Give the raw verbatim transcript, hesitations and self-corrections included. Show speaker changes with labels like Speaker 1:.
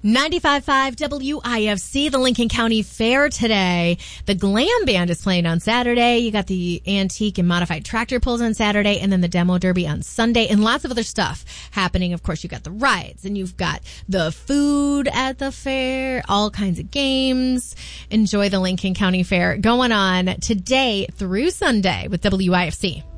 Speaker 1: ninety-five point five W I F C, the Lincoln County Fair today. The Glam Band is playing on Saturday. You got the antique and modified tractor pulls on Saturday, and then the demo derby on Sunday, and lots of other stuff happening. Of course, you've got the rides, and you've got the food at the fair, all kinds of games. Enjoy the Lincoln County Fair going on today through Sunday with W I F C.